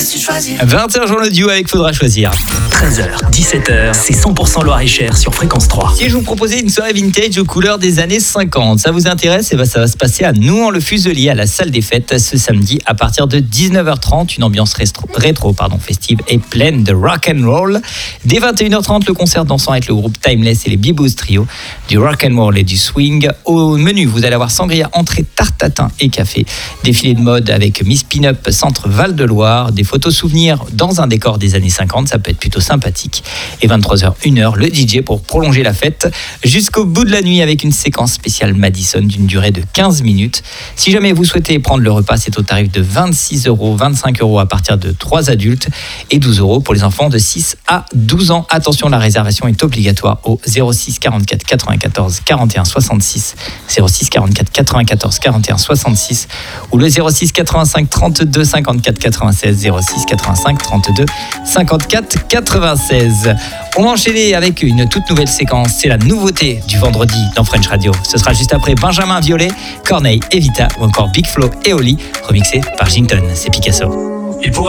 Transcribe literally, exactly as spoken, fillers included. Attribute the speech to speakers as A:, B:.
A: laisse, tu choisis.
B: vingt heures, jour le duo avec Faudra choisir.
C: treize heures, dix-sept heures, c'est cent pour cent Loir-et-Cher sur Fréquence trois.
B: Si je vous proposais une soirée vintage aux couleurs des années cinquante, ça vous intéresse? Et ben ça va se passer à Nouan-le-Fuselier, à la salle des fêtes, ce samedi à partir de dix-neuf heures trente. Une ambiance rétro, rétro pardon, festive et pleine de rock and roll. Dès vingt et une heures trente, le concert dansant avec le groupe Timeless et les Bebos Trio, du rock and roll et du swing. Au menu, vous allez avoir sangria, entrée, tarte tatin et café. Défilé de mode avec Miss Pin-Up Centre Val-de-Loire. Des photos souvenirs dans un décor des années cinquante, ça peut être plutôt sympathique. Et vingt-trois heures, une heure, le D J pour prolonger la fête jusqu'au bout de la nuit avec une séquence spéciale Madison d'une durée de quinze minutes. Si jamais vous souhaitez prendre le repas, c'est au tarif de vingt-six euros, vingt-cinq euros à partir de trois adultes et douze euros pour les enfants de six à douze ans. Attention, la réservation est obligatoire au zéro six quarante-quatre quatre-vingt-quatorze quarante et un soixante-six, zéro six quarante-quatre quatre-vingt-quatorze quarante et un soixante-six ou le zéro six quatre-vingt-cinq trente-deux cinquante-quatre quatre-vingt-seize, zéro six quatre-vingt-cinq trente-deux cinquante-quatre quatre-vingt-seize. On va enchaîner avec une toute nouvelle séquence, c'est la nouveauté du vendredi dans French Radio. Ce sera juste après Benjamin Violet, Corneille, Evita ou encore Big Flo et Oli, remixé par Jington. C'est Picasso.
C: Il pourra